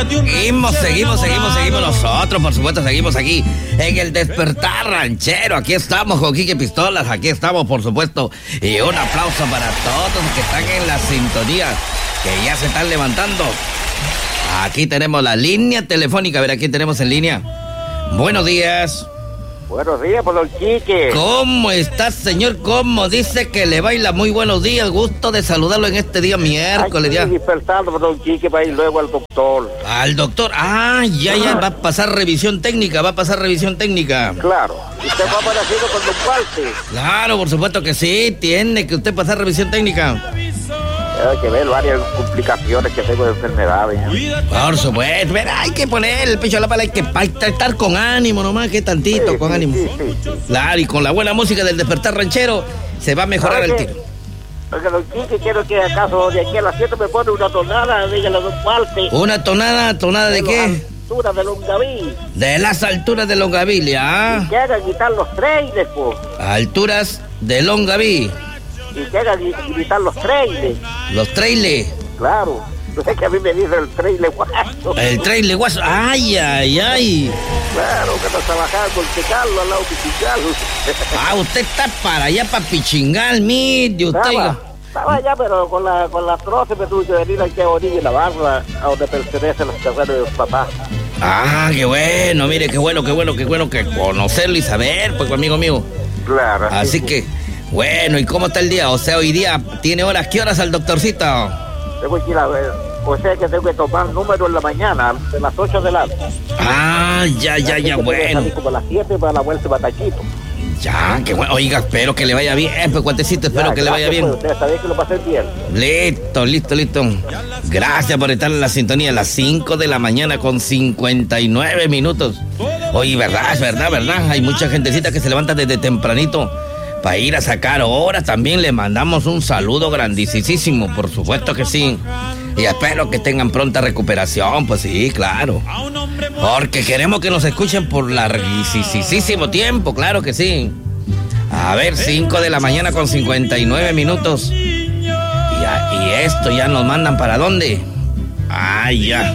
Seguimos nosotros, por supuesto, seguimos aquí en el Despertar Ranchero. Aquí estamos con Quique Pistolas, aquí estamos, por supuesto. Y un aplauso para todos los que están en la sintonía, que ya se están levantando. Aquí tenemos la línea telefónica, a ver, aquí tenemos en línea. Buenos días. Buenos días, por don Quique. ¿Cómo está, señor? ¿Cómo dice que le baila? Muy buenos días, gusto de saludarlo en este día miércoles. Estoy despertando, por don Quique, para ir luego al doctor. ¿Al doctor? Ya, va a pasar revisión técnica, Claro. ¿Usted va aparecido con don Walter? Claro, por supuesto que sí, tiene que usted pasar revisión técnica. Hay que ver varias complicaciones que tengo de enfermedades. Por supuesto, pero hay que poner el pecho a la pala, hay que estar con ánimo nomás, que tantito, con ánimo. Sí. Claro, y con la buena música del Despertar Ranchero se va a mejorar el tiro. Porque don Quique, quiero que acaso de aquí a las 7 me pone una tonada, dígale a don Walter. ¿Una tonada de qué? Alturas de Longaví. De las alturas de Longaví, ¿ah? Y que haga quitar los trailers, pues. Alturas de Longaví. Y que haga quitar los trailers. ¿Los trailers? Claro. No sé que a mí me dice el trailer guaso. El trailer guaso. Ay. Claro, que nos trabajaba con Chicalo al lado de Pichingal. Usted está para allá, para Pichingal, mire usted. Estaba allá, pero con la troce me tuve que venir aquí a orilla y la barra, a donde pertenecen los terrenos de los papás. Qué bueno, mire, qué bueno que conocerlo y saber, pues, amigo mío. Claro. Así que, bueno, ¿y cómo está el día? O sea, hoy día tiene horas, ¿qué horas al doctorcito? Tengo que ir a ver, o sea que tengo que tomar número en la mañana, de las 8 de la tarde. Ya, bueno. Como a las 7 para la vuelta de Batachito. Ya, qué bueno. Oiga, espero que le vaya bien, pues, cuatecito, espero que le vaya bien. Usted sabe que lo pasé bien. Listo. Gracias por estar en la sintonía a las 5 de la mañana con 59 minutos. Oye, verdad. Hay mucha gentecita que se levanta desde tempranito para ir a sacar horas. También le mandamos un saludo grandísimo, por supuesto que sí. Y espero que tengan pronta recuperación, pues sí, claro. Porque queremos que nos escuchen por larguísimo tiempo, claro que sí. A ver, 5 de la mañana con 59 minutos. Y esto ya nos mandan para dónde. Ya.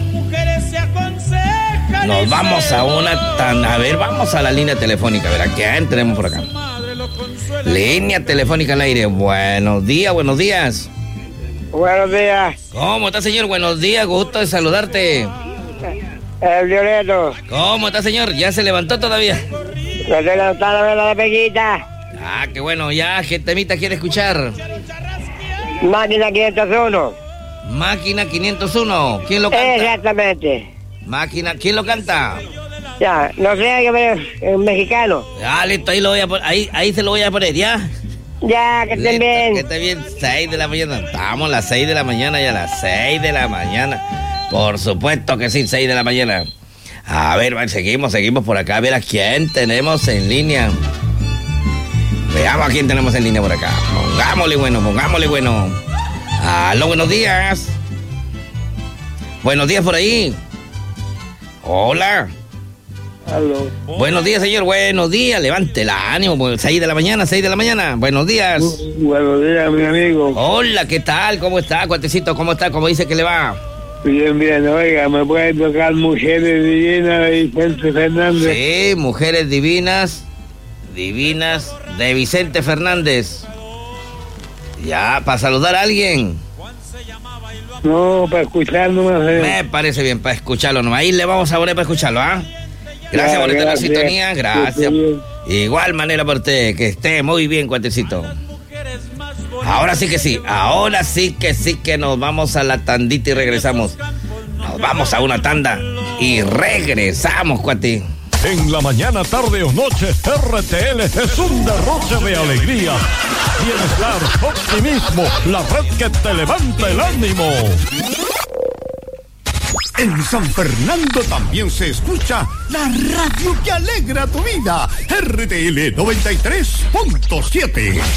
Nos vamos a vamos a la línea telefónica. A ver, ¿a quién tenemos por acá? Línea telefónica al aire. Buenos días. Buenos días. ¿Cómo está, señor? Buenos días, gusto de saludarte. El Violeto. ¿Cómo está, señor? ¿Ya se levantó todavía? Me estoy levantando a ver la pequita. Qué bueno, ya, ¿qué temita quiere escuchar? Máquina 501. Máquina 501, ¿quién lo canta? Exactamente. Máquina, ¿quién lo canta? Ya, no sé, es mexicano. Listo, ahí lo voy a poner, ahí se lo voy a poner, ¿ya? Ya, que estén bien. Que esté bien, 6 de la mañana. Estamos a las 6 de la mañana y a las 6 de la mañana. Por supuesto que sí, 6 de la mañana. A ver, seguimos por acá. A ver a quién tenemos en línea. Veamos a quién tenemos en línea por acá. Pongámosle bueno. Aló, buenos días. Buenos días por ahí. Hola. Aló. Buenos días, señor. Buenos días. Levante el ánimo. 6 de la mañana. Buenos días. Buenos días, mi amigo. Hola, ¿qué tal? ¿Cómo está, cuatecito? ¿Cómo está? ¿Cómo dice que le va? Bien. Oiga, ¿me puede tocar Mujeres Divinas de Vicente Fernández? Sí, Mujeres Divinas de Vicente Fernández. Ya, para saludar a alguien. No, para escucharlo nomás. Me parece bien, para escucharlo nomás. Ahí le vamos a poner para escucharlo, ¿ah? Gracias por estar en la sintonía, gracias. Igual manera por usted, que esté muy bien, cuatecito. Ahora sí que nos vamos a la tandita y regresamos. Nos vamos a una tanda y regresamos, cuate. En la mañana, tarde o noche, RTL es un derroche de alegría, bienestar, optimismo, la red que te levanta el ánimo. En San Fernando también se escucha la radio que alegra tu vida, RTL 93.7.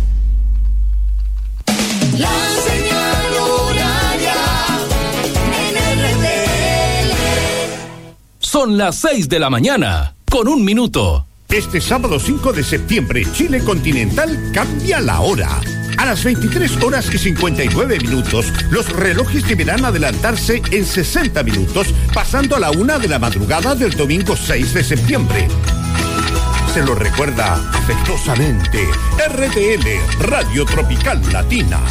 La señal horaria en RTL. Son las 6 de la mañana, con 1 minuto. Este sábado 5 de septiembre, Chile Continental cambia la hora. A las 23:59, los relojes deberán adelantarse en 60 minutos, pasando a la 1 de la madrugada del domingo 6 de septiembre. Se lo recuerda afectuosamente RTL, Radio Tropical Latina.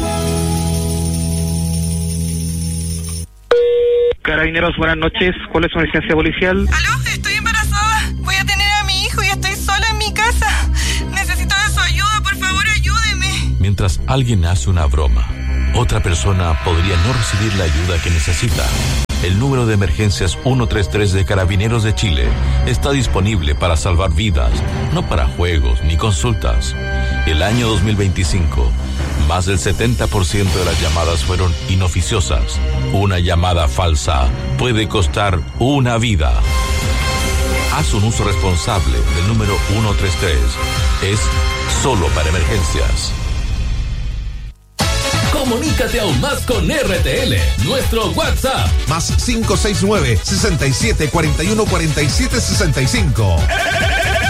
Carabineros, buenas noches. ¿Cuál es su emergencia policial? ¿Aló? Estoy embarazada. Voy a tener a mi hijo y estoy sola en mi casa. Necesito de su ayuda, por favor, ayúdeme. Mientras alguien hace una broma, otra persona podría no recibir la ayuda que necesita. El número de emergencias 133 de Carabineros de Chile está disponible para salvar vidas, no para juegos ni consultas. El año 2025, más del 70% de las llamadas fueron inoficiosas. Una llamada falsa puede costar una vida. Haz un uso responsable del número 133. Es solo para emergencias. Comunícate aún más con RTL. Nuestro WhatsApp. Más 569-6741-4765.